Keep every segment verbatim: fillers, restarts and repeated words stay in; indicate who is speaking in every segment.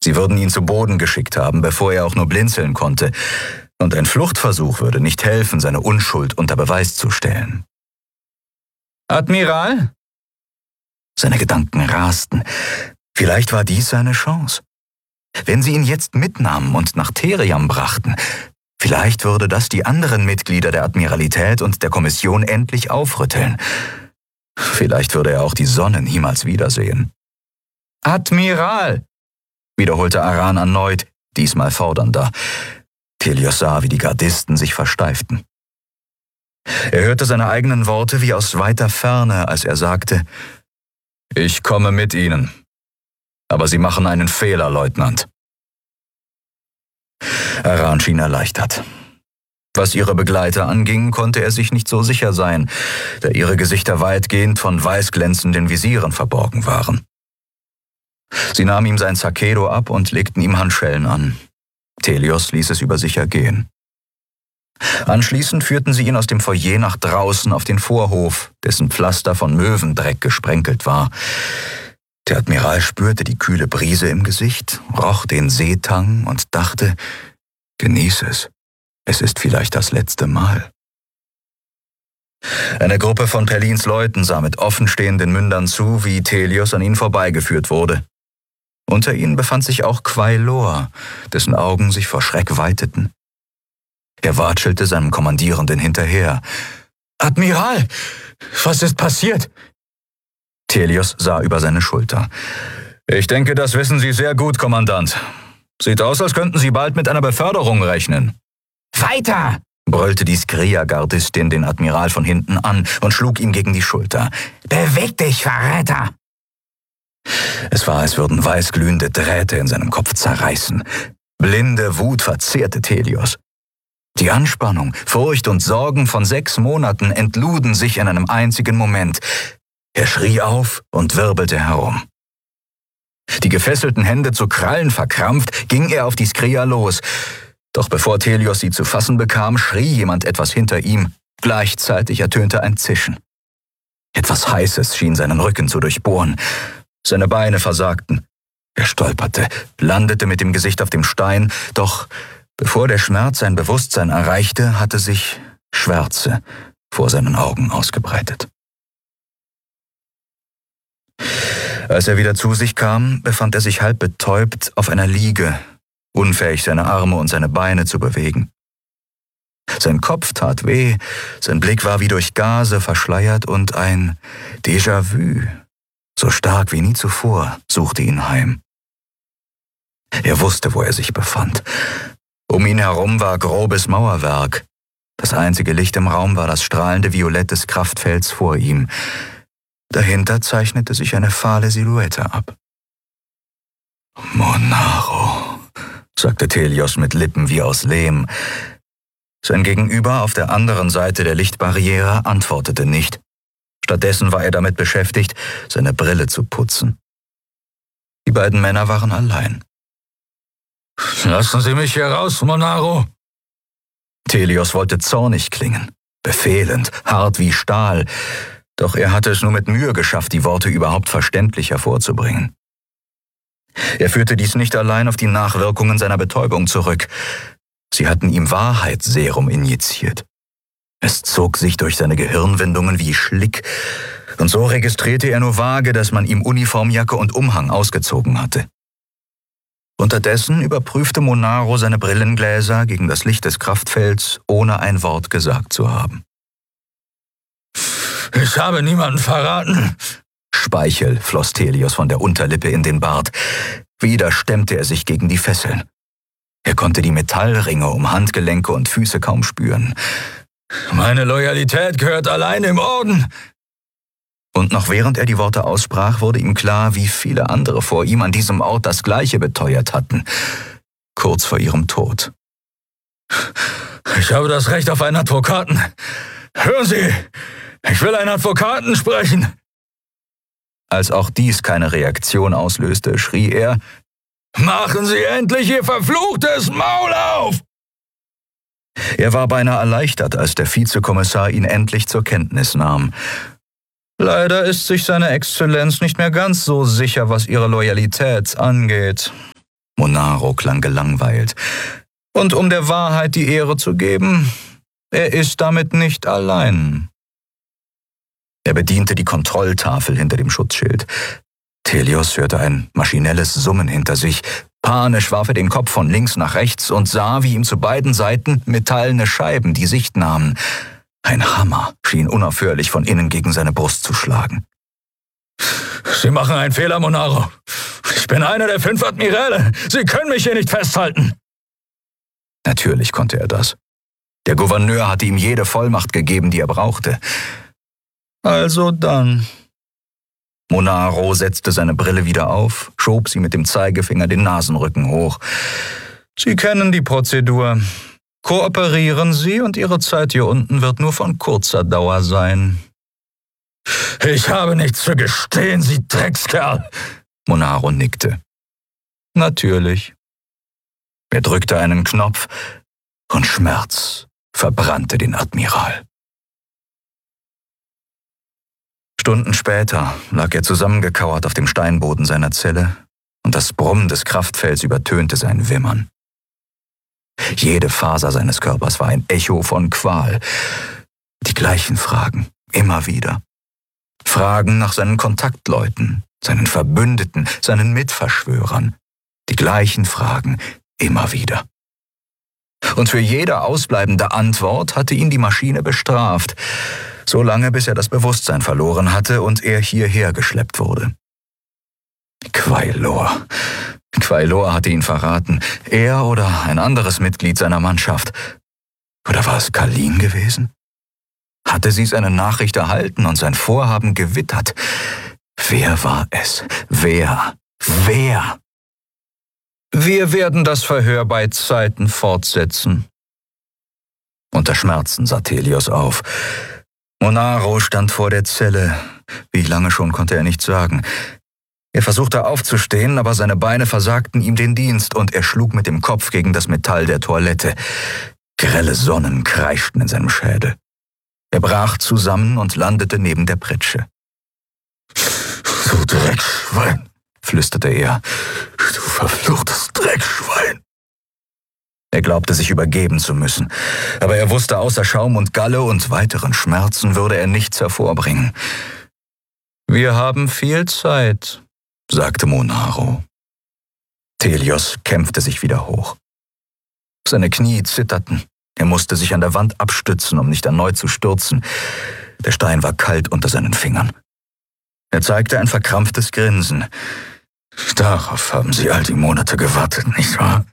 Speaker 1: Sie würden ihn zu Boden geschickt haben, bevor er auch nur blinzeln konnte, und ein Fluchtversuch würde nicht helfen, seine Unschuld unter Beweis zu stellen. »Admiral?« Seine Gedanken rasten. Vielleicht war dies seine Chance. Wenn sie ihn jetzt mitnahmen und nach Theriam brachten, vielleicht würde das die anderen Mitglieder der Admiralität und der Kommission endlich aufrütteln. Vielleicht würde er auch die Sonne niemals wiedersehen. »Admiral«, wiederholte Aran erneut, diesmal fordernder. Thelios sah, wie die Gardisten sich versteiften. Er hörte seine eigenen Worte wie aus weiter Ferne, als er sagte, »Ich komme mit Ihnen. Aber Sie machen einen Fehler, Leutnant.« Aran schien erleichtert. Was ihre Begleiter anging, konnte er sich nicht so sicher sein, da ihre Gesichter weitgehend von weißglänzenden Visieren verborgen waren. Sie nahmen ihm sein Sakedo ab und legten ihm Handschellen an. Thelios ließ es über sich ergehen. Anschließend führten sie ihn aus dem Foyer nach draußen auf den Vorhof, dessen Pflaster von Möwendreck gesprenkelt war. Der Admiral spürte die kühle Brise im Gesicht, roch den Seetang und dachte, »Genieß es, es ist vielleicht das letzte Mal.« Eine Gruppe von Perlins Leuten sah mit offenstehenden Mündern zu, wie Thelios an ihnen vorbeigeführt wurde. Unter ihnen befand sich auch Quailor, dessen Augen sich vor Schreck weiteten. Er watschelte seinem Kommandierenden hinterher. »Admiral, was ist passiert?« Thelios sah über seine Schulter. »Ich denke, das wissen Sie sehr gut, Kommandant. Sieht aus, als könnten Sie bald mit einer Beförderung rechnen.« »Weiter!« brüllte die Skria-Gardistin den Admiral von hinten an und schlug ihm gegen die Schulter. »Beweg dich, Verräter!« Es war, als würden weißglühende Drähte in seinem Kopf zerreißen. Blinde Wut verzehrte Thelios. Die Anspannung, Furcht und Sorgen von sechs Monaten entluden sich in einem einzigen Moment. Er schrie auf und wirbelte herum. Die gefesselten Hände zu Krallen verkrampft, ging er auf die Skria los. Doch bevor Thelios sie zu fassen bekam, schrie jemand etwas hinter ihm. Gleichzeitig ertönte ein Zischen. Etwas Heißes schien seinen Rücken zu durchbohren. Seine Beine versagten. Er stolperte, landete mit dem Gesicht auf dem Stein, doch bevor der Schmerz sein Bewusstsein erreichte, hatte sich Schwärze vor seinen Augen ausgebreitet. Als er wieder zu sich kam, befand er sich halb betäubt auf einer Liege, unfähig, seine Arme und seine Beine zu bewegen. Sein Kopf tat weh, sein Blick war wie durch Gase verschleiert und ein Déjà-vu, so stark wie nie zuvor, suchte ihn heim. Er wusste, wo er sich befand. Um ihn herum war grobes Mauerwerk. Das einzige Licht im Raum war das strahlende Violett des Kraftfelds vor ihm. Dahinter zeichnete sich eine fahle Silhouette ab. »Monaro«, sagte Thelios mit Lippen wie aus Lehm. Sein Gegenüber auf der anderen Seite der Lichtbarriere antwortete nicht. Stattdessen war er damit beschäftigt, seine Brille zu putzen. Die beiden Männer waren allein. »Lassen Sie mich hier raus, Monaro!« Thelios wollte zornig klingen, befehlend, hart wie Stahl, doch er hatte es nur mit Mühe geschafft, die Worte überhaupt verständlich hervorzubringen. Er führte dies nicht allein auf die Nachwirkungen seiner Betäubung zurück. Sie hatten ihm Wahrheitsserum injiziert. Es zog sich durch seine Gehirnwindungen wie Schlick, und so registrierte er nur vage, dass man ihm Uniformjacke und Umhang ausgezogen hatte. Unterdessen überprüfte Monaro seine Brillengläser gegen das Licht des Kraftfelds, ohne ein Wort gesagt zu haben. »Ich habe niemanden verraten«, Speichel floss Thelios von der Unterlippe in den Bart. Wieder stemmte er sich gegen die Fesseln. Er konnte die Metallringe um Handgelenke und Füße kaum spüren. »Meine Loyalität gehört allein im Orden!« Und noch während er die Worte aussprach, wurde ihm klar, wie viele andere vor ihm an diesem Ort das Gleiche beteuert hatten, kurz vor ihrem Tod. »Ich habe das Recht auf einen Advokaten. Hören Sie, ich will einen Advokaten sprechen!« Als auch dies keine Reaktion auslöste, schrie er, »Machen Sie endlich Ihr verfluchtes Maul auf!« Er war beinahe erleichtert, als der Vizekommissar ihn endlich zur Kenntnis nahm. »Leider ist sich seine Exzellenz nicht mehr ganz so sicher, was Ihre Loyalität angeht«, Monaro klang gelangweilt. Und um der Wahrheit die Ehre zu geben, er ist damit nicht allein. Er bediente die Kontrolltafel hinter dem Schutzschild. Telios hörte ein maschinelles Summen hinter sich. Panisch warf er den Kopf von links nach rechts und sah, wie ihm zu beiden Seiten metallene Scheiben die Sicht nahmen. Ein Hammer schien unaufhörlich von innen gegen seine Brust zu schlagen. »Sie machen einen Fehler, Monaro. Ich bin einer der fünf Admiräle. Sie können mich hier nicht festhalten.« Natürlich konnte er das. Der Gouverneur hatte ihm jede Vollmacht gegeben, die er brauchte. Also dann. Monaro setzte seine Brille wieder auf, schob sie mit dem Zeigefinger den Nasenrücken hoch. »Sie kennen die Prozedur. Kooperieren Sie und Ihre Zeit hier unten wird nur von kurzer Dauer sein.« »Ich habe nichts zu gestehen, Sie Dreckskerl!« Monaro nickte. »Natürlich.« Er drückte einen Knopf und Schmerz verbrannte den Admiral. Stunden später lag er zusammengekauert auf dem Steinboden seiner Zelle und das Brummen des Kraftfelds übertönte sein Wimmern. Jede Faser seines Körpers war ein Echo von Qual. Die gleichen Fragen, immer wieder. Fragen nach seinen Kontaktleuten, seinen Verbündeten, seinen Mitverschwörern. Die gleichen Fragen, immer wieder. Und für jede ausbleibende Antwort hatte ihn die Maschine bestraft, so lange bis er das Bewusstsein verloren hatte und er hierher geschleppt wurde. Quailor. Quailor hatte ihn verraten. Er oder ein anderes Mitglied seiner Mannschaft. Oder war es Kalin gewesen? Hatte sie seine Nachricht erhalten und sein Vorhaben gewittert? Wer war es? Wer? Wer? Wir werden das Verhör bei Zeiten fortsetzen. Unter Schmerzen sah Telios auf. Monaro stand vor der Zelle. Wie lange schon konnte er nicht sagen. Er versuchte aufzustehen, aber seine Beine versagten ihm den Dienst und er schlug mit dem Kopf gegen das Metall der Toilette. Grelle Sonnen kreischten in seinem Schädel. Er brach zusammen und landete neben der Pritsche. »Du Dreckschwein«, flüsterte er. »Du verfluchtes Dreckschwein.« Er glaubte, sich übergeben zu müssen, aber er wusste, außer Schaum und Galle und weiteren Schmerzen würde er nichts hervorbringen. »Wir haben viel Zeit«, sagte Monaro. Telios kämpfte sich wieder hoch. Seine Knie zitterten. Er musste sich an der Wand abstützen, um nicht erneut zu stürzen. Der Stein war kalt unter seinen Fingern. Er zeigte ein verkrampftes Grinsen. »Darauf haben Sie all die Monate gewartet, nicht wahr?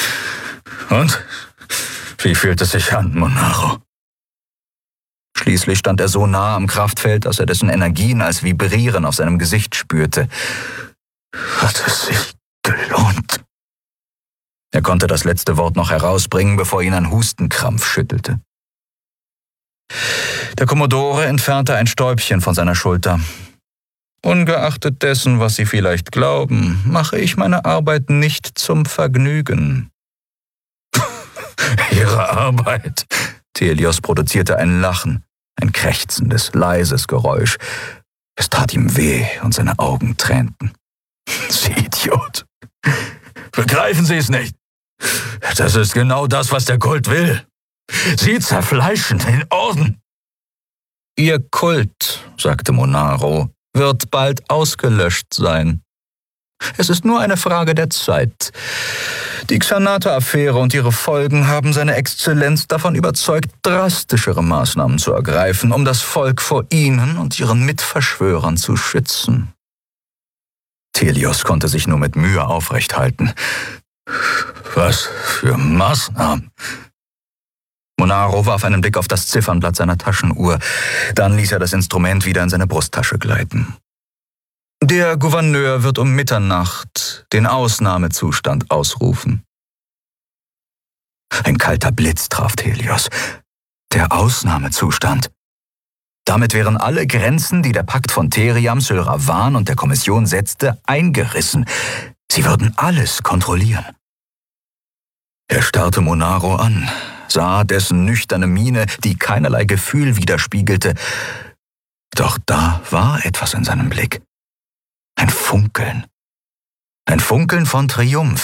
Speaker 1: Und? Wie fühlt es sich an, Monaro?« Schließlich stand er so nah am Kraftfeld, dass er dessen Energien als Vibrieren auf seinem Gesicht spürte. »Hat es sich gelohnt?« Er konnte das letzte Wort noch herausbringen, bevor ihn ein Hustenkrampf schüttelte. Der Kommodore entfernte ein Stäubchen von seiner Schulter. »Ungeachtet dessen, was Sie vielleicht glauben, mache ich meine Arbeit nicht zum Vergnügen.« »Ihre Arbeit?« Telios produzierte ein Lachen, ein krächzendes, leises Geräusch. Es tat ihm weh und seine Augen tränten. »Sie Idiot! Begreifen Sie es nicht? Das ist genau das, was der Kult will. Sie zerfleischen den Orden.« »Ihr Kult«, sagte Monaro, »wird bald ausgelöscht sein. Es ist nur eine Frage der Zeit. Die Xanata-Affäre und ihre Folgen haben seine Exzellenz davon überzeugt, drastischere Maßnahmen zu ergreifen, um das Volk vor ihnen und ihren Mitverschwörern zu schützen.« Telios konnte sich nur mit Mühe aufrecht halten. »Was für Maßnahmen?« Monaro warf einen Blick auf das Ziffernblatt seiner Taschenuhr. Dann ließ er das Instrument wieder in seine Brusttasche gleiten. »Der Gouverneur wird um Mitternacht den Ausnahmezustand ausrufen.« Ein kalter Blitz traf Telios. Der Ausnahmezustand. Damit wären alle Grenzen, die der Pakt von Theriam, Sylravan und der Kommission setzte, eingerissen. Sie würden alles kontrollieren. Er starrte Monaro an, sah dessen nüchterne Miene, die keinerlei Gefühl widerspiegelte. Doch da war etwas in seinem Blick. Ein Funkeln. Ein Funkeln von Triumph,